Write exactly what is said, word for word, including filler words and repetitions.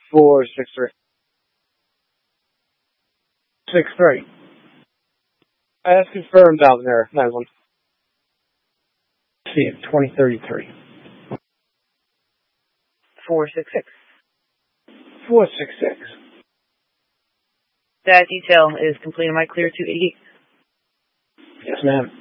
four six three. Six three. I have confirmed out there. nine one. See it. Twenty thirty three. Four six six. Four six six. That detail is complete. Am I clear to eighty? Yes, ma'am.